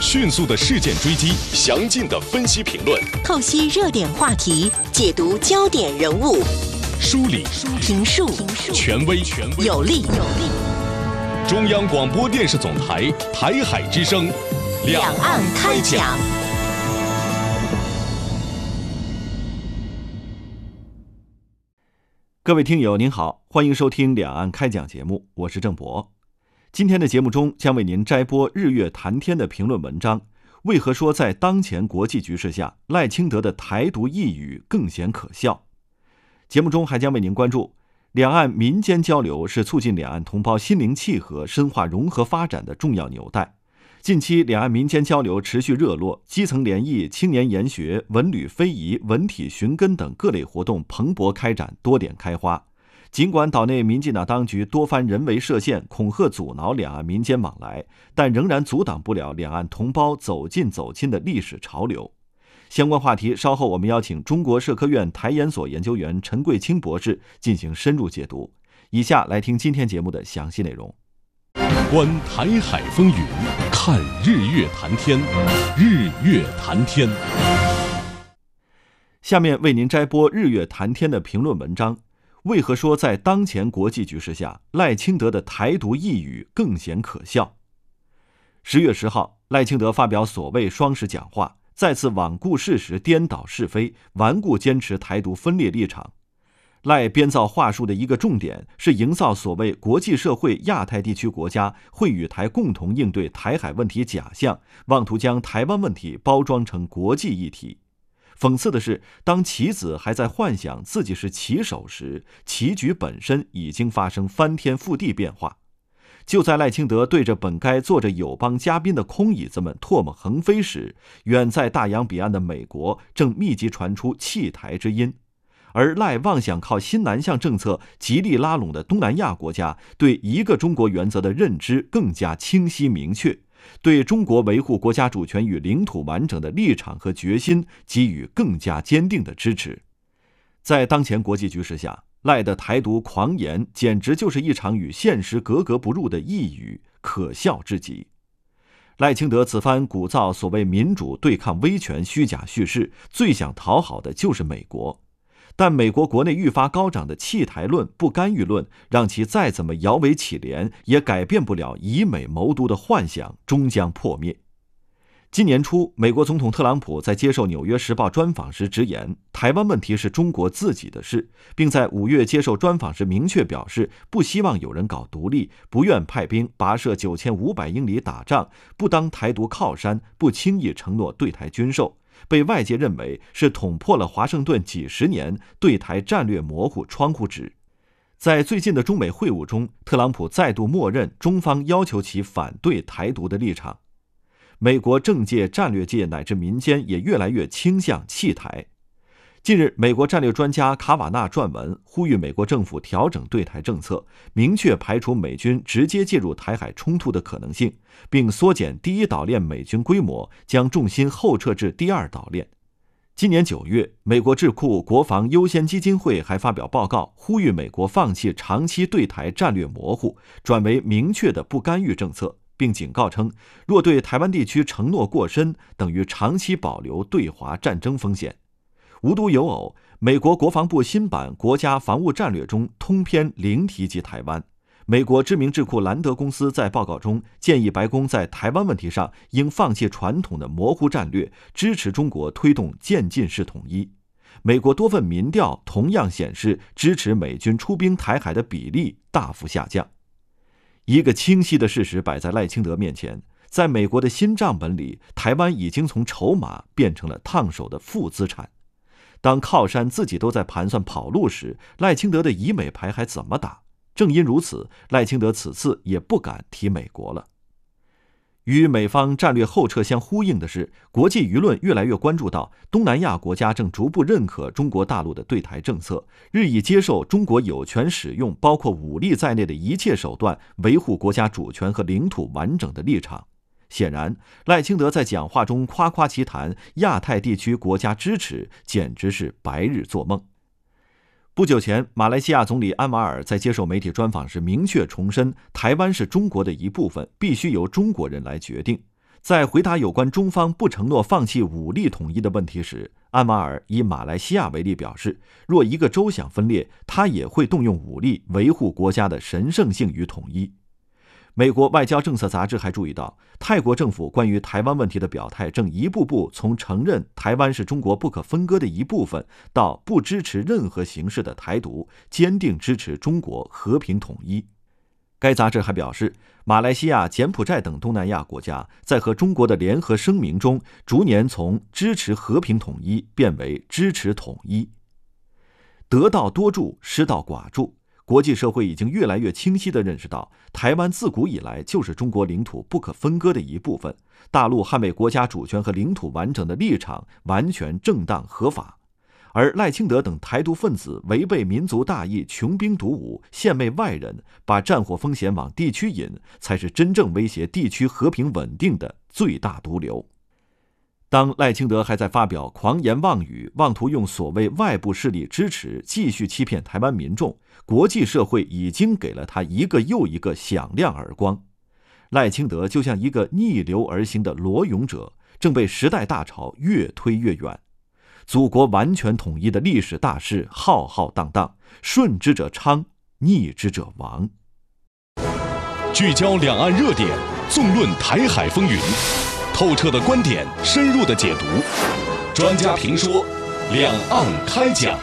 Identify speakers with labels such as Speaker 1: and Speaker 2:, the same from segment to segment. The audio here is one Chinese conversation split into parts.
Speaker 1: 迅速的事件追击，详尽的分析评论，
Speaker 2: 透析热点话题，解读焦点人物，
Speaker 1: 梳理
Speaker 2: 评述
Speaker 1: 权威
Speaker 2: 有力。
Speaker 1: 中央广播电视总台台海之声，
Speaker 2: 两岸开讲。
Speaker 3: 各位听友您好，欢迎收听两岸开讲节目，我是郑博。今天的节目中将为您摘播日月谈天的评论文章，为何说在当前国际局势下，赖清德的台独一语更显可笑。节目中还将为您关注两岸民间交流是促进两岸同胞心灵契合、深化融合发展的重要纽带。近期两岸民间交流持续热络，基层联谊、青年研学、文旅非遗、文体寻根等各类活动蓬勃开展，多点开花。尽管岛内民进党当局多番人为设限，恐吓阻挠两岸民间往来，但仍然阻挡不了两岸同胞走近走亲的历史潮流。相关话题稍后我们邀请中国社科院台研所研究员陈桂清博士进行深入解读。以下来听今天节目的详细内容。
Speaker 1: 观台海风云，看日月谈天，日月谈天。
Speaker 3: 下面为您摘播日月谈天的评论文章，为何说在当前国际局势下，赖清德的台独一语更显可笑。10月10号，赖清德发表所谓双十讲话，再次罔顾事实，颠倒是非，顽固坚持台独分裂立场。赖编造话术的一个重点是营造所谓国际社会、亚太地区国家会与台共同应对台海问题假象，妄图将台湾问题包装成国际议题。讽刺的是，当棋子还在幻想自己是棋手时，棋局本身已经发生翻天覆地变化。就在赖清德对着本该坐着友邦嘉宾的空椅子们唾沫横飞时，远在大洋彼岸的美国正密集传出弃台之音。而赖妄想靠新南向政策极力拉拢的东南亚国家，对一个中国原则的认知更加清晰明确，对中国维护国家主权与领土完整的立场和决心给予更加坚定的支持。在当前国际局势下，赖的台独狂言简直就是一场与现实格格不入的呓语，可笑至极。赖清德此番鼓噪所谓民主对抗威权虚假叙事，最想讨好的就是美国。但美国国内愈发高涨的弃台论、不干预论，让其再怎么摇尾乞怜，也改变不了以美谋独的幻想，终将破灭。今年初，美国总统特朗普在接受《纽约时报》专访时直言，台湾问题是中国自己的事，并在5月接受专访时明确表示，不希望有人搞独立，不愿派兵跋涉9500英里打仗，不当台独靠山，不轻易承诺对台军售。被外界认为是捅破了华盛顿几十年对台战略模糊窗户纸。在最近的中美会晤中，特朗普再度默认中方要求其反对台独的立场。美国政界、战略界乃至民间也越来越倾向弃台。近日，美国战略专家卡瓦纳撰文，呼吁美国政府调整对台政策，明确排除美军直接介入台海冲突的可能性，并缩减第一岛链美军规模，将重心后撤至第二岛链。今年9月，美国智库国防优先基金会还发表报告，呼吁美国放弃长期对台战略模糊，转为明确的不干预政策，并警告称，若对台湾地区承诺过深，等于长期保留对华战争风险。无独有偶，美国国防部新版国家防务战略中通篇零提及台湾。美国知名智库兰德公司在报告中建议白宫在台湾问题上应放弃传统的模糊战略，支持中国推动渐进式统一。美国多份民调同样显示，支持美军出兵台海的比例大幅下降。一个清晰的事实摆在赖清德面前，在美国的新账本里，台湾已经从筹码变成了烫手的负资产。当靠山自己都在盘算跑路时，赖清德的以美牌还怎么打？正因如此，赖清德此次也不敢提美国了。与美方战略后撤相呼应的是，国际舆论越来越关注到东南亚国家正逐步认可中国大陆的对台政策，日益接受中国有权使用包括武力在内的一切手段维护国家主权和领土完整的立场。显然，赖清德在讲话中夸夸其谈亚太地区国家支持，简直是白日做梦。不久前，马来西亚总理安瓦尔在接受媒体专访时明确重申，台湾是中国的一部分，必须由中国人来决定。 在回答有关中方不承诺放弃武力统一的问题时，安瓦尔以马来西亚为例表示，若一个州想分裂，他也会动用武力维护国家的神圣性与统一。美国外交政策杂志还注意到，泰国政府关于台湾问题的表态正一步步从承认台湾是中国不可分割的一部分，到不支持任何形式的台独，坚定支持中国和平统一。该杂志还表示，马来西亚、柬埔寨等东南亚国家在和中国的联合声明中，逐年从支持和平统一变为支持统一。得道多助，失道寡助。国际社会已经越来越清晰地认识到，台湾自古以来就是中国领土不可分割的一部分，大陆捍卫国家主权和领土完整的立场完全正当合法。而赖清德等台独分子违背民族大义，穷兵黩武，献媚外人，把战火风险往地区引，才是真正威胁地区和平稳定的最大毒瘤。当赖清德还在发表狂言妄语，妄图用所谓外部势力支持继续欺骗台湾民众，国际社会已经给了他一个又一个响亮耳光。赖清德就像一个逆流而行的裸泳者，正被时代大潮越推越远。祖国完全统一的历史大势浩浩荡荡，顺之者昌，逆之者亡。
Speaker 1: 聚焦两岸热点，纵论台海风云，透彻的观点，深入的解读，专家评说，两岸开讲。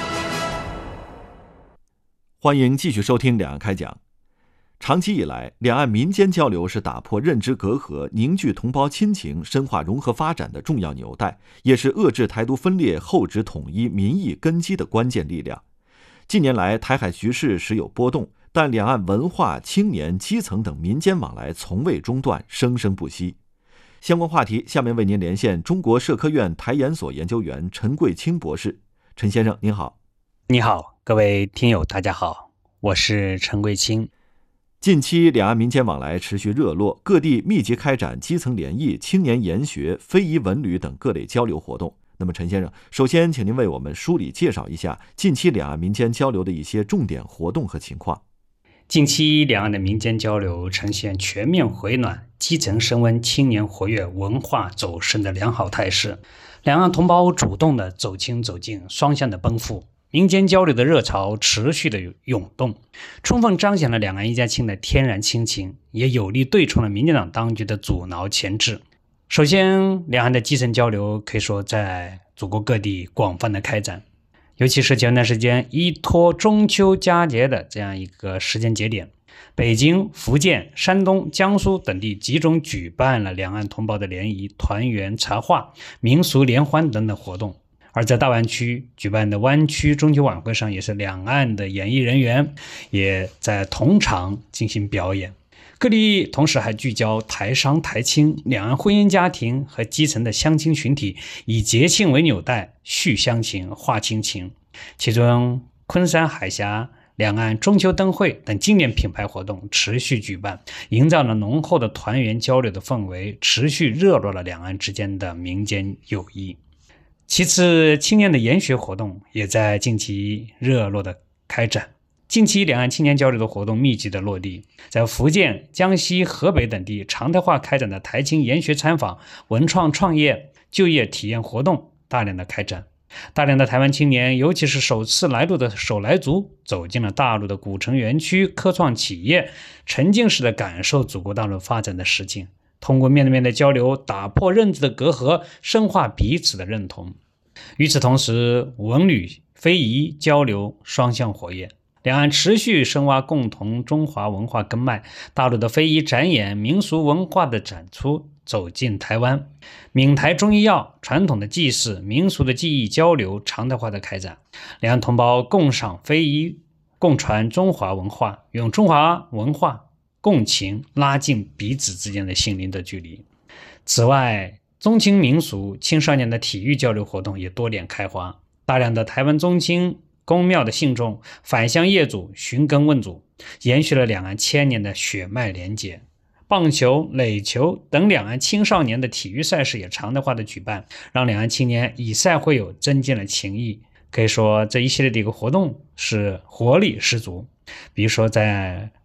Speaker 3: 欢迎继续收听两岸开讲。长期以来，两岸民间交流是打破认知隔阂、凝聚同胞亲情、深化融合发展的重要纽带，也是遏制台独分裂、厚植统一民意根基的关键力量。近年来，台海局势时有波动，但两岸文化、青年、基层等民间往来从未中断，生生不息。相关话题，下面为您连线中国社科院台研所研究员陈贵清博士。陈先生，您好。
Speaker 4: 你好，各位听友，大家好，我是陈贵清。
Speaker 3: 近期两岸民间往来持续热络，各地密集开展基层联谊、青年研学、非遗文旅等各类交流活动。那么陈先生，首先请您为我们梳理介绍一下近期两岸民间交流的一些重点活动和情况。
Speaker 4: 近期两岸的民间交流呈现全面回暖、基层升温、青年活跃、文化走深的良好态势。两岸同胞主动的走亲走近，双向的奔赴，民间交流的热潮持续的涌动，充分彰显了两岸一家亲的天然亲情，也有力对冲了民进党当局的阻挠钳制。首先，两岸的基层交流可以说在祖国各地广泛的开展，尤其是前段时间依托中秋佳节的这样一个时间节点，北京、福建、山东、江苏等地集中举办了两岸同胞的联谊、团圆、茶话、民俗联欢等等活动。而在大湾区举办的湾区中秋晚会上，也是两岸的演艺人员也在同场进行表演。各地同时还聚焦台商台青、两岸婚姻家庭和基层的乡亲群体，以节庆为纽带，续乡情、化亲情。其中昆山海峡两岸中秋灯会等经典品牌活动持续举办，营造了浓厚的团圆交流的氛围，持续热络了两岸之间的民间友谊。其次，青年的研学活动也在近期热络的开展。近期两岸青年交流的活动密集的落地，在福建、江西、河北等地常态化开展的台青研学参访、文创创业、就业体验活动大量的开展。大量的台湾青年，尤其是首次来陆的首来族，走进了大陆的古城园区、科创企业，沉浸式的感受祖国大陆发展的实境，通过面对面的交流，打破认知的隔阂，深化彼此的认同。与此同时，文旅、非遗交流双向活跃，两岸持续深挖共同中华文化根脉，大陆的非遗展演、民俗文化的展出走进台湾，闽台中医药、传统的祭祀、民俗的技艺交流常态化的开展，两岸同胞共赏非遗，共传中华文化，用中华文化共情，拉近彼此之间的心灵的距离。此外，宗亲民俗、青少年的体育交流活动也多点开花，大量的台湾宗亲、公庙的信众返乡业主寻根问祖，延续了两岸千年的血脉连结。棒球、垒球等两岸青少年的体育赛事也常态化的举办，让两岸青年以赛会友，增进了情谊。可以说这一系列的一个活动是活力十足。比如说在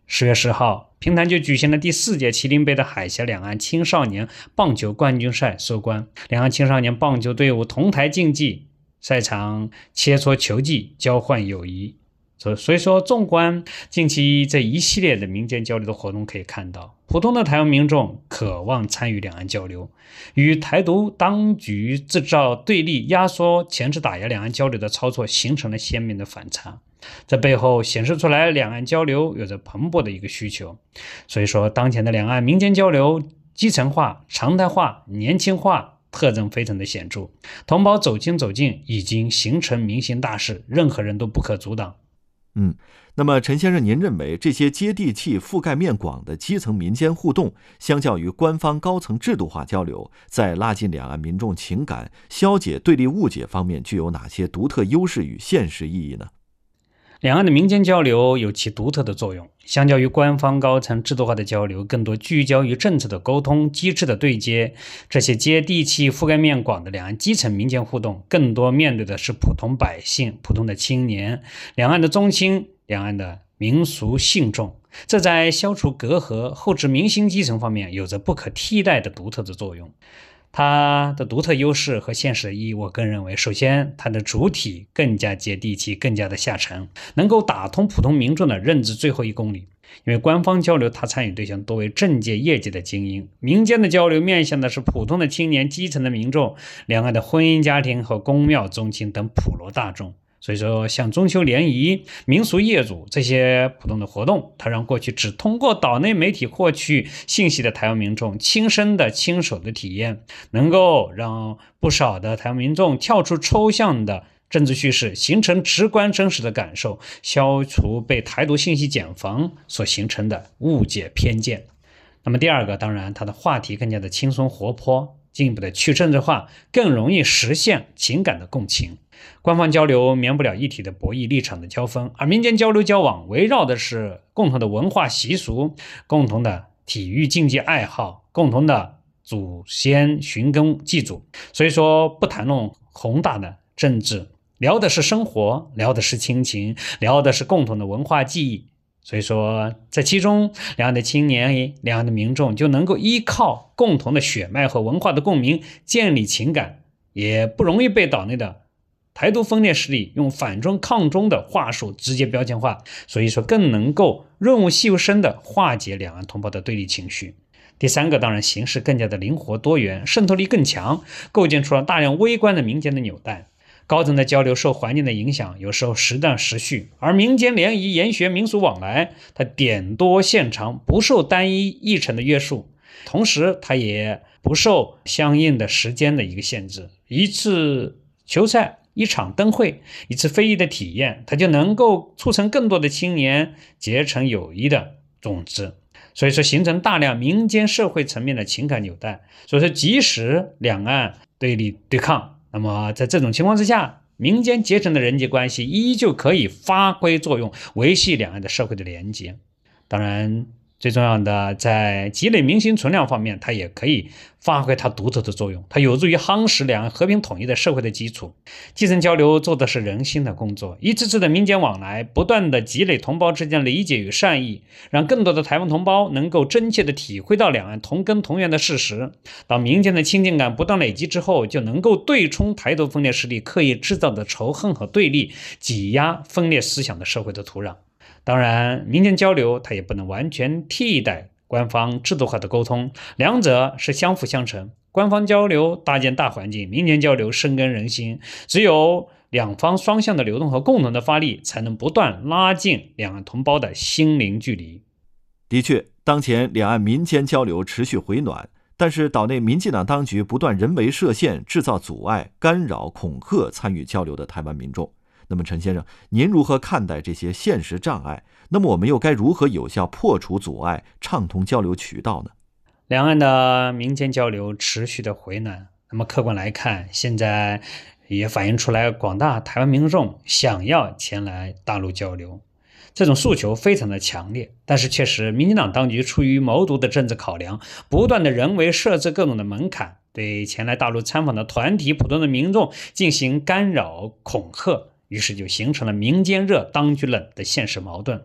Speaker 4: 10月10号，平潭就举行了第4届麒麟杯的海峡两岸青少年棒球冠军赛收官，两岸青少年棒球队伍同台竞技，赛场切磋球技，交换友谊。所以说，纵观近期这一系列的民间交流的活动，可以看到普通的台湾民众渴望参与两岸交流，与台独当局制造对立、压缩、钳制打压两岸交流的操作形成了鲜明的反差。这背后显示出来两岸交流有着蓬勃的一个需求。所以说，当前的两岸民间交流基层化、常态化、年轻化特征非常的显著，同胞走亲走近已经形成民心大势，任何人都不可阻挡。
Speaker 3: 那么陈先生，您认为这些接地气、覆盖面广的基层民间互动，相较于官方高层制度化交流，在拉近两岸民众情感、消解对立误解方面具有哪些独特优势与现实意义呢？
Speaker 4: 两岸的民间交流有其独特的作用，相较于官方高层制度化的交流，更多聚焦于政策的沟通、机制的对接。这些接地气、覆盖面广的两岸基层民间互动，更多面对的是普通百姓、普通的青年，两岸的宗亲、两岸的民俗信众，这在消除隔阂、厚植民心基层方面有着不可替代的独特的作用。它的独特优势和现实的意义，我个人认为，首先它的主体更加接地气，更加的下沉，能够打通普通民众的认知最后1公里。因为官方交流，它参与对象多为政界业界的精英，民间的交流面向的是普通的青年、基层的民众，两岸的婚姻家庭和公庙宗亲等普罗大众。所以说，像中秋联谊、民俗业主这些普通的活动，它让过去只通过岛内媒体获取信息的台湾民众亲身的、亲手的体验，能够让不少的台湾民众跳出抽象的政治叙事，形成直观真实的感受，消除被台独信息茧房所形成的误解偏见。那么第二个，当然它的话题更加的轻松活泼，进一步的去政治化，更容易实现情感的共情。官方交流免不了一体的博弈立场的交锋，而民间交流交往围绕的是共同的文化习俗、共同的体育竞技爱好、共同的祖先寻根祭祖。所以说，不谈论宏大的政治，聊的是生活，聊的是亲情，聊的是共同的文化记忆。所以说，在其中，两岸的青年、两岸的民众就能够依靠共同的血脉和文化的共鸣建立情感，也不容易被岛内的台独分裂势力用反中抗中的话术直接标签化，所以说更能够润物细无声的化解两岸同胞的对立情绪。第三个，当然形式更加的灵活多元，渗透力更强，构建出了大量微观的民间的纽带。高层的交流受环境的影响，有时候时断时续，而民间联谊、研学、民俗往来，它点多线长，不受单一议程的约束，同时它也不受相应的时间的一个限制。一次球赛、一场灯会、一次非遗的体验，它就能够促成更多的青年结成友谊的种子。所以说，形成大量民间社会层面的情感纽带。所以说，即使两岸对立对抗，那么在这种情况之下，民间结成的人际关系依旧可以发挥作用，维系两岸的社会的连接。当然，最重要的，在积累民心存量方面，它也可以发挥它独特的作用，它有助于夯实两岸和平统一的社会的基础。基层交流做的是人心的工作，一次次的民间往来，不断的积累同胞之间的理解与善意，让更多的台湾同胞能够真切的体会到两岸同根同源的事实。当民间的亲近感不断累积之后，就能够对冲台独分裂势力刻意制造的仇恨和对立，挤压分裂思想的社会的土壤。当然，民间交流它也不能完全替代官方制度化的沟通，两者是相辅相成。官方交流搭建大环境，民间交流深耕人心，只有两方双向的流动和共同的发力，才能不断拉近两岸同胞的心灵距离。
Speaker 3: 的确，当前两岸民间交流持续回暖，但是岛内民进党当局不断人为设限，制造阻碍、干扰、恐吓参与交流的台湾民众。那么陈先生，您如何看待这些现实障碍？那么我们又该如何有效破除阻碍，畅通交流渠道呢？
Speaker 4: 两岸的民间交流持续的回暖，那么客观来看，现在也反映出来广大台湾民众想要前来大陆交流，这种诉求非常的强烈。但是确实，民进党当局出于谋独的政治考量，不断的人为设置各种的门槛，对前来大陆参访的团体、普通的民众进行干扰、恐吓，于是就形成了民间热当局冷的现实矛盾。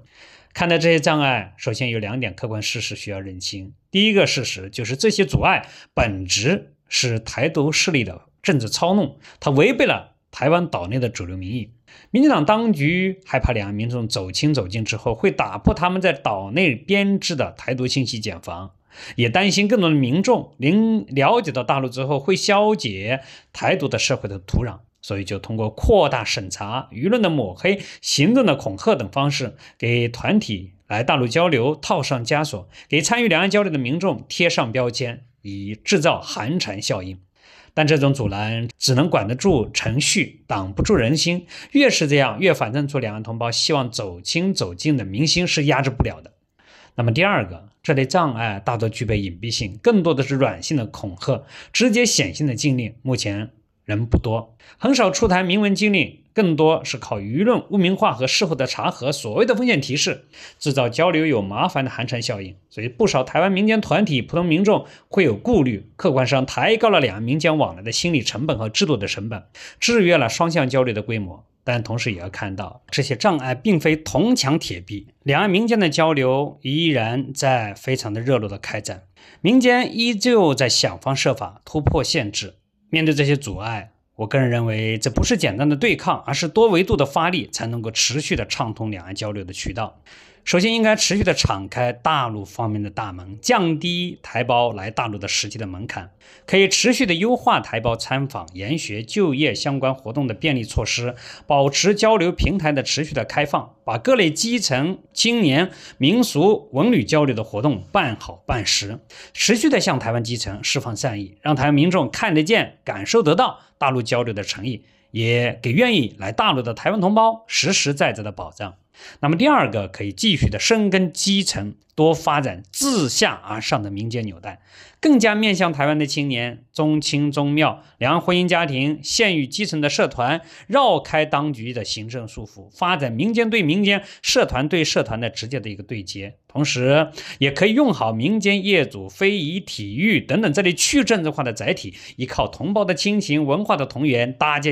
Speaker 4: 看待这些障碍，首先有2点客观事实需要认清。第一个事实就是这些阻碍本质是台独势力的政治操弄，它违背了台湾岛内的主流民意。民进党当局害怕两岸民众走亲走近之后会打破他们在岛内编织的台独信息茧房，也担心更多的民众了解到大陆之后会消解台独的社会的土壤，所以就通过扩大审查、舆论的抹黑、行政的恐吓等方式，给团体来大陆交流套上枷锁，给参与两岸交流的民众贴上标签，以制造寒蝉效应。但这种阻拦只能管得住程序，挡不住人心。越是这样，越反映出两岸同胞希望走亲走近的民心是压制不了的。那么第二个，这类障碍大多具备隐蔽性，更多的是软性的恐吓，直接显性的禁令目前人不多，很少出台明文禁令，更多是靠舆论污名化和事后的查核，所谓的风险提示，制造交流有麻烦的寒蝉效应。所以不少台湾民间团体、普通民众会有顾虑，客观上抬高了两岸民间往来的心理成本和制度的成本，制约了双向交流的规模。但同时也要看到，这些障碍并非铜墙铁壁，两岸民间的交流依然在非常的热络的开展，民间依旧在想方设法突破限制。面对这些阻碍，我个人认为这不是简单的对抗，而是多维度的发力，才能够持续的畅通两岸交流的渠道。首先应该持续的敞开大陆方面的大门，降低台胞来大陆的实际的门槛，可以持续的优化台胞参访、研学、就业相关活动的便利措施，保持交流平台的持续的开放，把各类基层、青年、民俗、文旅交流的活动办好办实，持续的向台湾基层释放善意，让台湾民众看得见、感受得到大陆交流的诚意，也给愿意来大陆的台湾同胞实实在在的保障。那么第二个，可以继续的深耕基层，多发展自下而上的民间纽带，更加面向台湾的青年，宗亲宗庙、两岸婚姻家庭、县域基层的社团，绕开当局的行政束缚，发展民间对民间、社团对社团的直接的一个对接。同时也可以用好民间业主、非遗、体育等等这类去政治化的载体，依靠同胞的亲情、文化的同源，搭建